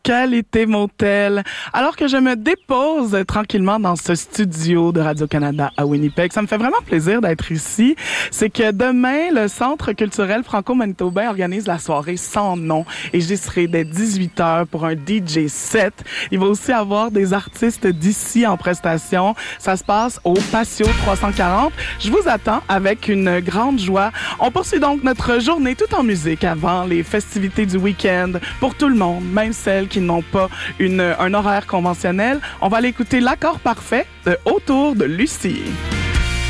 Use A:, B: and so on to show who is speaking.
A: Qualité motel. Alors que je me dépose tranquillement dans ce studio de Radio-Canada à Winnipeg, ça me fait vraiment plaisir d'être ici. C'est que demain, le Centre culturel franco-manitobain organise la soirée Sans nom et j'y serai dès 18h pour un DJ set. Il va aussi avoir des artistes d'ici en prestation. Ça se passe au Patio 340. Je vous attends avec une grande joie. On poursuit donc notre journée tout en musique avant les festivités du week-end pour tout le monde, même celles qui n'ont pas un horaire conventionnel. On va aller écouter l'accord parfait de Autour de Lucie.